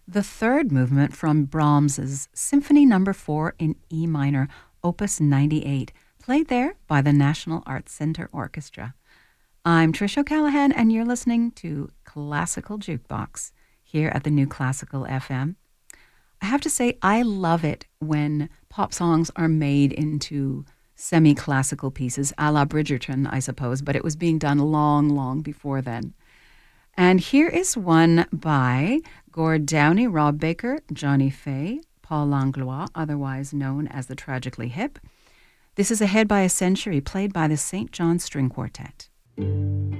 the third movement from Brahms's Symphony Number 4 in E minor, Opus 98, played there by the National Arts Center Orchestra. I'm Trish O'Callaghan, and you're listening to Classical Jukebox here at the New Classical FM. I have to say, I love it when pop songs are made into semi-classical pieces, a la Bridgerton, I suppose, but it was being done long, long before then. And here is one by Gord Downie, Rob Baker, Johnny Fay, Paul Langlois, otherwise known as the Tragically Hip. This is Ahead by a Century, played by the St. John String Quartet.